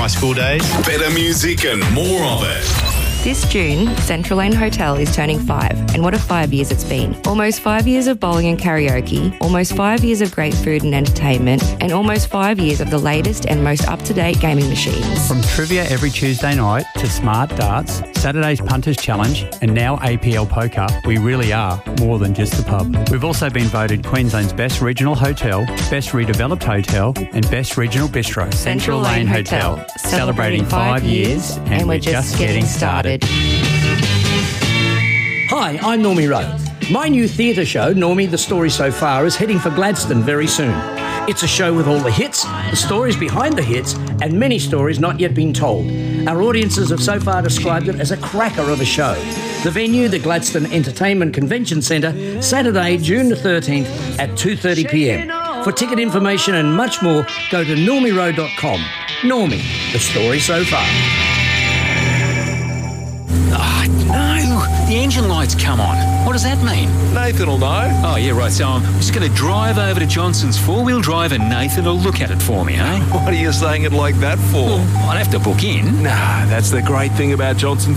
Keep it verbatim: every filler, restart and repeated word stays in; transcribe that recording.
my school days. Better music and more of it. This June, Central Lane Hotel is turning five, and what a five years it's been. Almost five years of bowling and karaoke, almost five years of great food and entertainment, and almost five years of the latest and most up-to-date gaming machines. From trivia every Tuesday night to smart darts, Saturday's Punters Challenge, and now A P L Poker, we really are more than just a pub. We've also been voted Queensland's best regional hotel, best redeveloped hotel, and best regional bistro. Central Lane Hotel, celebrating five years, and we're just getting started. Hi, I'm Normie Rowe. My new theatre show, Normie, The Story So Far, is heading for Gladstone very soon. It's a show with all the hits, the stories behind the hits, and many stories not yet been told. Our audiences have so far described it as a cracker of a show. The venue, the Gladstone Entertainment Convention Centre, Saturday, June the thirteenth at two thirty p m. For ticket information and much more, go to normie rowe dot com. Normie, The Story So Far. Oh, no, the engine light's come on. What does that mean? Nathan will know. Oh, yeah, right, so I'm just going to drive over to Johnson's four-wheel drive and Nathan will look at it for me, eh? What are you saying it like that for? Well, I'd have to book in. Nah, that's the great thing about Johnson's